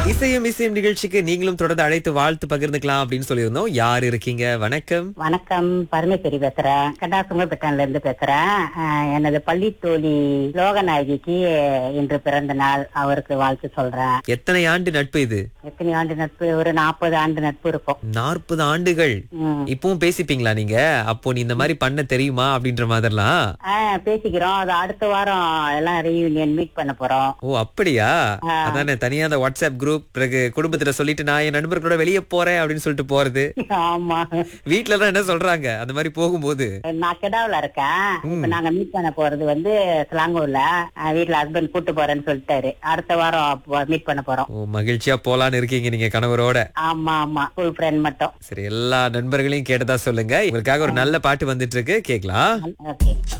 இசையும் நிகழ்ச்சிக்கு நீங்களும் தொடர்ந்து அழைத்து வாழ்த்து பகிர்ந்துக்கலாம் அப்படின்னு சொல்லியிருந்தோம். யார் இருக்கீங்க? வணக்கம். வணக்கம், பரமேஸ்வரி பேசுறேன். கடாசுங்கப்பேட்டையில இருந்து பேசுறேன். எனது பள்ளி தோழி லோகநாயகிக்கு இன்று பிறந்த நாள். அவருக்கு வாழ்த்து சொல்றேன். எத்தனை ஆண்டு நட்பு இது? எத்தனை ஆண்டு நட்பு? ஒரு 40 ஆண்டு நட்பு இருக்கும். 40 ஆண்டுகள். இப்பவும் பேசிப்பீங்களா நீங்க? அப்போ நீ இந்த மாதிரி பண்ண தெரியுமா அப்படின்ற மாதிரிலாம்? பேசிக்கிறோம். அது அடுத்த வாரம் எல்லாம் ரீயூனியன் மீட் பண்ண போறோம். ஓ அப்படியா? அதானே, தனியா அந்த வாட்ஸ்அப் குரூப், பிறகு குடும்பத்துல சொல்லிட்டு நான் என் நண்பர்களோட வெளியே போறேன் அப்படின்னு சொல்லிட்டு போறது. ஆமா. வீட்டுல எல்லாம் என்ன சொல்றாங்க அந்த மாதிரி போகும்போது? நான் கெடாவுல இருக்கேன். இப்ப நாங்க மீட் பண்ண போறது சிலாங்கூர்ல. வீட்டுல ஹஸ்பண்ட் கூட்டு போறேன்னு சொல்லிட்டாரு. அடுத்த வாரம் மீட் பண்ண போறோம். ஓ, மகிழ்ச்சியா போலான்னு இருக்கீங்க நீங்க கணவரோட? ஆமா ஆமா, ஃபுல் ஃப்ரெண்ட் மட்டும். சரி, எல்லா நண்பர்களையும் கேட்டதா சொல்லுங்க. உங்களுக்காக ஒரு நல்ல பாட்டு வந்துட்டு இருக்கு, கேக்கலாம். ஓகே.